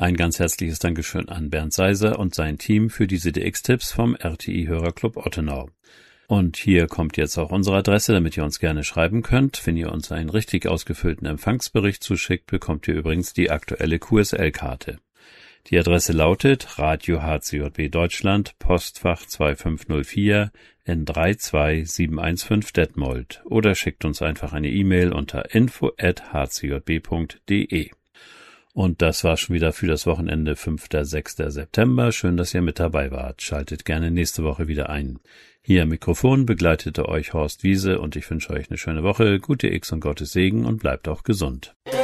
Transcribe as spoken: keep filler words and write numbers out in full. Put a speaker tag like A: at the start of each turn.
A: Ein ganz herzliches Dankeschön an Bernd Seiser und sein Team für diese D X-Tipps vom R T I-Hörerclub Ottenau. Und hier kommt jetzt auch unsere Adresse, damit ihr uns gerne schreiben könnt. Wenn ihr uns einen richtig ausgefüllten Empfangsbericht zuschickt, bekommt ihr übrigens die aktuelle Q S L-Karte. Die Adresse lautet Radio H C J B Deutschland, Postfach zwei fünf null vier N drei zwei sieben eins fünf Detmold oder schickt uns einfach eine E-Mail unter info at h c j b punkt d e. Und das war schon wieder für das Wochenende fünfter sechster September. Schön, dass ihr mit dabei wart. Schaltet gerne nächste Woche wieder ein. Hier am Mikrofon begleitete euch Horst Wiese und ich wünsche euch eine schöne Woche, gute X und Gottes Segen und bleibt auch gesund.